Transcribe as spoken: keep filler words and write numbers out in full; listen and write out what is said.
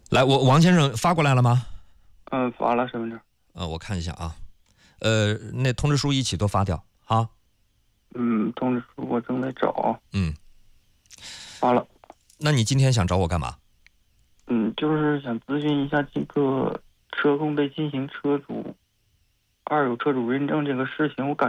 来，我王先生发过来了吗？ 嗯，发了身份证。 呃，我看一下啊，呃，那通知书一起都发掉啊。 嗯，通知书我正在找。 嗯， 发了。 那你今天想找我干嘛？ 嗯，就是想咨询一下这个车控被进行车主二有车主认证这个事情，我感